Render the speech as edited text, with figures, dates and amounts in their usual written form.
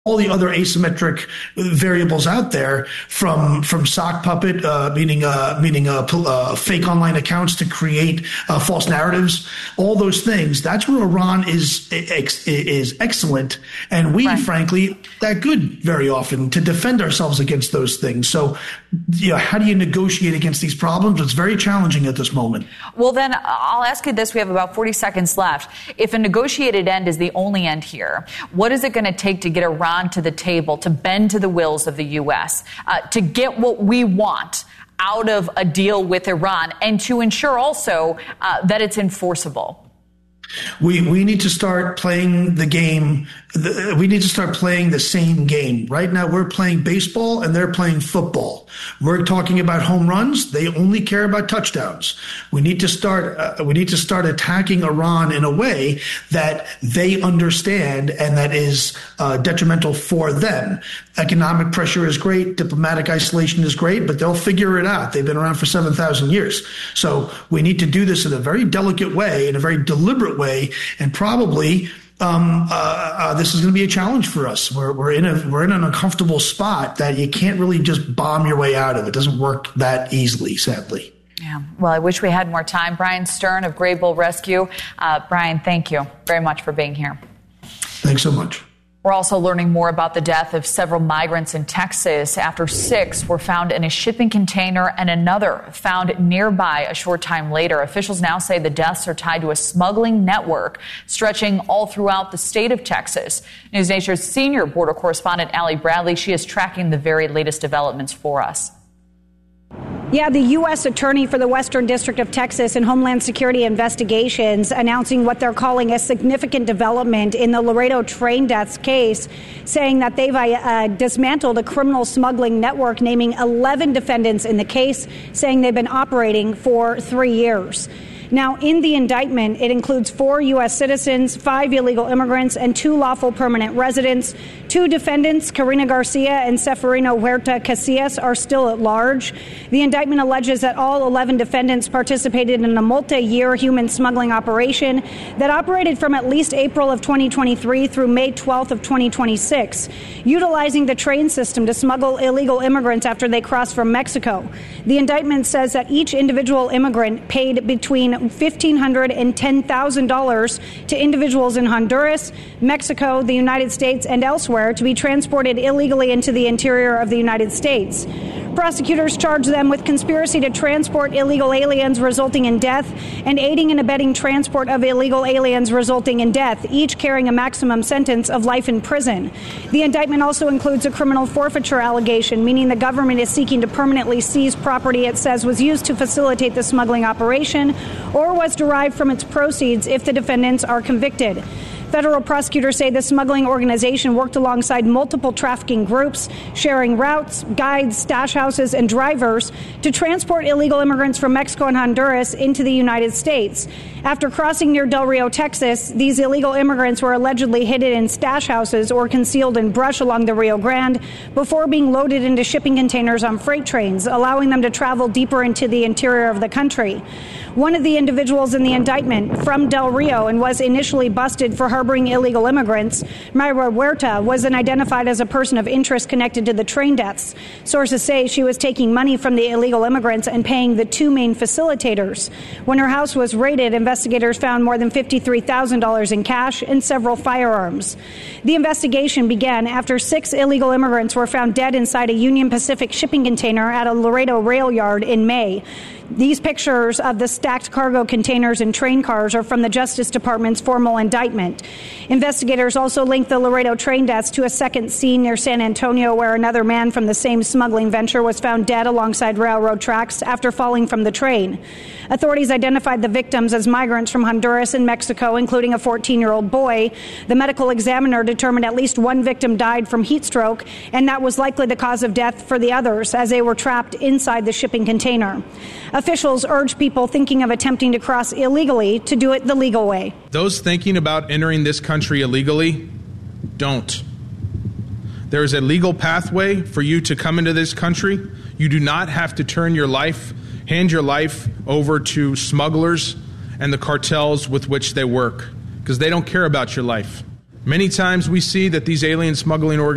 all the other asymmetric variables out there, from sock puppet, meaning fake online accounts to create false narratives, all those things. That's where Iran is excellent, and we, frankly, that good very often to defend ourselves against those things. So, how do you negotiate against these problems? It's very challenging at this moment. Well, then I'll ask you this: we have about 40 seconds left. If a negotiated end is the only end here, what is it going to take to get Iran to the table, to bend to the wills of the U.S., to get what we want out of a deal with Iran, and to ensure also that it's enforceable? We need to start playing the game. We need to start playing the same game. Right now, we're playing baseball and they're playing football. We're talking about home runs. They only care about touchdowns. We need to start attacking Iran in a way that they understand and that is detrimental for them. Economic pressure is great. Diplomatic isolation is great, but they'll figure it out. They've been around for 7,000 years. So we need to do this in a very delicate way, in a very deliberate way, and probably this is going to be a challenge for us. We're in an uncomfortable spot that you can't really just bomb your way out of. It doesn't work that easily, sadly. Yeah. Well, I wish we had more time. Brian Stern of Grey Bull Rescue. Brian, thank you very much for being here. Thanks so much. We're also learning more about the death of several migrants in Texas after 6 were found in a shipping container and another found nearby a short time later. Officials now say the deaths are tied to a smuggling network stretching all throughout the state of Texas. NewsNation's senior border correspondent Allie Bradley, she is tracking the very latest developments for us. Yeah, the U.S. Attorney for the Western District of Texas and Homeland Security Investigations announcing what they're calling a significant development in the Laredo train deaths case, saying that they've dismantled a criminal smuggling network, naming 11 defendants in the case, saying they've been operating for 3 years. Now, in the indictment, it includes 4 U.S. citizens, 5 illegal immigrants, and 2 lawful permanent residents. 2 defendants, Karina Garcia and Seferino Huerta Casillas, are still at large. The indictment alleges that all 11 defendants participated in a multi-year human smuggling operation that operated from at least April of 2023 through May 12th of 2026, utilizing the train system to smuggle illegal immigrants after they crossed from Mexico. The indictment says that each individual immigrant paid between $1,500 and $10,000 to individuals in Honduras, Mexico, the United States, and elsewhere to be transported illegally into the interior of the United States. Prosecutors charge them with conspiracy to transport illegal aliens resulting in death and aiding and abetting transport of illegal aliens resulting in death, each carrying a maximum sentence of life in prison. The indictment also includes a criminal forfeiture allegation, meaning the government is seeking to permanently seize property it says was used to facilitate the smuggling operation or was derived from its proceeds if the defendants are convicted. Federal prosecutors say the smuggling organization worked alongside multiple trafficking groups, sharing routes, guides, stash houses, and drivers to transport illegal immigrants from Mexico and Honduras into the United States. After crossing near Del Rio, Texas, these illegal immigrants were allegedly hidden in stash houses or concealed in brush along the Rio Grande before being loaded into shipping containers on freight trains, allowing them to travel deeper into the interior of the country. One of the individuals in the indictment from Del Rio and was initially busted for harboring illegal immigrants, Mayra Huerta, wasn't identified as a person of interest connected to the train deaths. Sources say she was taking money from the illegal immigrants and paying the 2 main facilitators. When her house was raided, investigators found more than $53,000 in cash and several firearms. The investigation began after 6 illegal immigrants were found dead inside a Union Pacific shipping container at a Laredo rail yard in May. These pictures of the stacked cargo containers and train cars are from the Justice Department's formal indictment. Investigators also linked the Laredo train deaths to a second scene near San Antonio where another man from the same smuggling venture was found dead alongside railroad tracks after falling from the train. Authorities identified the victims as migrants from Honduras and Mexico, including a 14-year-old boy. The medical examiner determined at least 1 victim died from heat stroke, and that was likely the cause of death for the others as they were trapped inside the shipping container. Officials urge people thinking of attempting to cross illegally to do it the legal way. Those thinking about entering this country illegally, don't. There is a legal pathway for you to come into this country. You do not have to hand your life over to smugglers and the cartels with which they work, because they don't care about your life. Many times we see that these alien smuggling organizations